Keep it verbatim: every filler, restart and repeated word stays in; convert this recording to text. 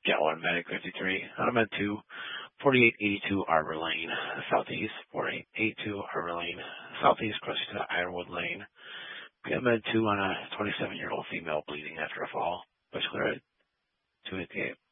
Galvin Medic fifty-three. Med two, forty-eight eighty-two Arbor Lane, Southeast, forty-eight eighty-two Arbor Lane, Southeast, close to Ironwood Lane. Med two on a twenty-seven-year-old female bleeding after a fall. Push clear at two eighty-eight.